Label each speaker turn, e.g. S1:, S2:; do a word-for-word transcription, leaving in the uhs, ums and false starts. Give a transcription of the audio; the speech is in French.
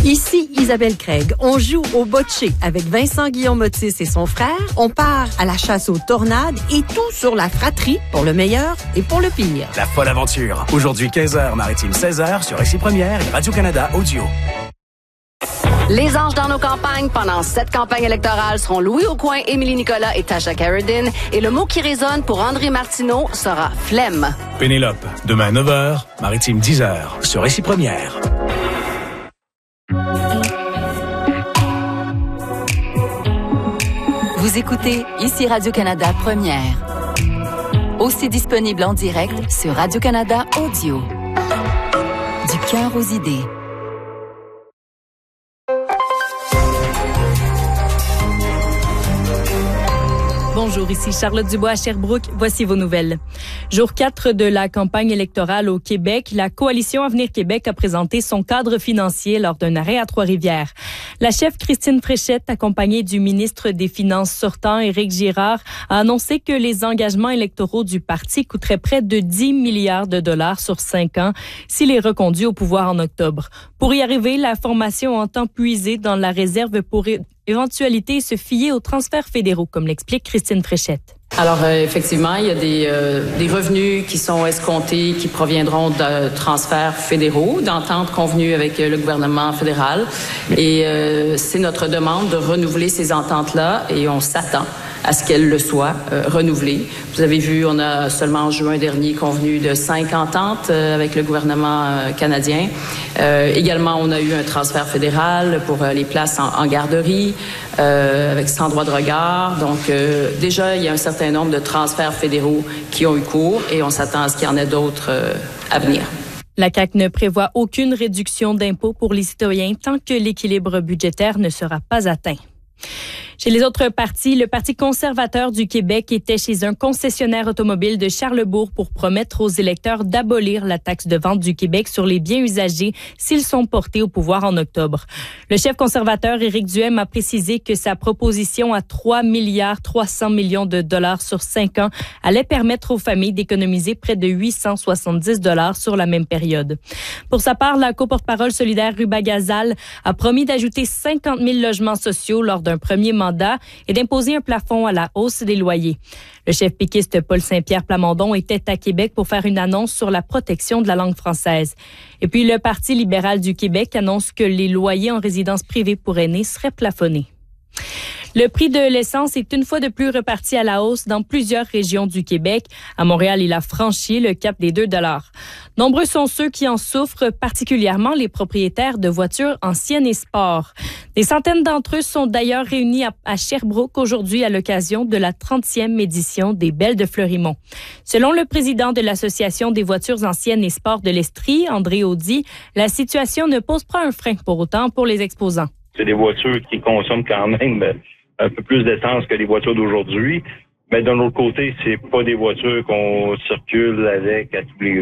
S1: Ici Isabelle Craig. On joue au bocce avec Vincent Guillaume-Otis et son frère. On part à la chasse aux tornades et tout sur la fratrie pour le meilleur et pour le pire.
S2: La folle aventure. Aujourd'hui quinze heures, Maritime seize heures sur Ici Première et Radio-Canada Audio.
S3: Les anges dans nos campagnes pendant cette campagne électorale seront Louis Aucoin, Émilie Nicolas et Tasha Carradine. Et le mot qui résonne pour André Martineau sera flemme.
S2: Pénélope, demain neuf heures, Maritime dix heures sur Ici Première.
S4: Vous écoutez Ici Radio-Canada Première. Aussi disponible en direct sur Radio-Canada Audio. Du cœur aux idées.
S5: Bonjour, ici Charlotte Dubois à Sherbrooke. Voici vos nouvelles. Jour quatre de la campagne électorale au Québec, la coalition Avenir Québec a présenté son cadre financier lors d'un arrêt à Trois-Rivières. La chef Christine Fréchette, accompagnée du ministre des Finances sortant, Éric Girard, a annoncé que les engagements électoraux du parti coûteraient près de dix milliards de dollars sur cinq ans s'il est reconduit au pouvoir en octobre. Pour y arriver, la formation entend puiser dans la réserve pour éventualité se fier aux transferts fédéraux, comme l'explique Christine Fréchette.
S6: Alors, euh, effectivement, il y a des, euh, des revenus qui sont escomptés, qui proviendront de transferts fédéraux, d'ententes convenues avec euh, le gouvernement fédéral. Et euh, c'est notre demande de renouveler ces ententes-là et on s'attend à ce qu'elles le soient euh, renouvelées. Vous avez vu, on a seulement en juin dernier convenu de cinq ententes euh, avec le gouvernement euh, canadien. Euh, également, on a eu un transfert fédéral pour euh, les places en, en garderie euh, avec sans droit de regard. Donc, euh, déjà, il y a un certain nombre de transferts fédéraux qui ont eu cours et on s'attend à ce qu'il y en ait d'autres euh, à venir.
S5: La C A Q ne prévoit aucune réduction d'impôts pour les citoyens tant que l'équilibre budgétaire ne sera pas atteint. Chez les autres partis, le Parti conservateur du Québec était chez un concessionnaire automobile de Charlesbourg pour promettre aux électeurs d'abolir la taxe de vente du Québec sur les biens usagés s'ils sont portés au pouvoir en octobre. Le chef conservateur Éric Duhaime a précisé que sa proposition à trois milliards trois cents millions de dollars sur cinq ans allait permettre aux familles d'économiser près de huit cent soixante-dix dollars sur la même période. Pour sa part, la coporte-parole solidaire Ruba Gazal a promis d'ajouter cinquante mille logements sociaux lors d'un premier mandat et d'imposer un plafond à la hausse des loyers. Le chef péquiste Paul Saint-Pierre Plamondon était à Québec pour faire une annonce sur la protection de la langue française. Et puis le Parti libéral du Québec annonce que les loyers en résidence privée pour aînés seraient plafonnés. Le prix de l'essence est une fois de plus reparti à la hausse dans plusieurs régions du Québec. À Montréal, il a franchi le cap des deux dollars. Nombreux sont ceux qui en souffrent, particulièrement les propriétaires de voitures anciennes et sport. Des centaines d'entre eux sont d'ailleurs réunis à, à Sherbrooke aujourd'hui à l'occasion de la trentième édition des Belles de Fleurimont. Selon le président de l'Association des voitures anciennes et sport de l'Estrie, André Audy, la situation ne pose pas un frein pour autant pour les exposants.
S7: C'est des voitures qui consomment quand même un peu plus d'essence que les voitures d'aujourd'hui. Mais d'un autre côté, c'est pas des voitures qu'on circule avec à tous les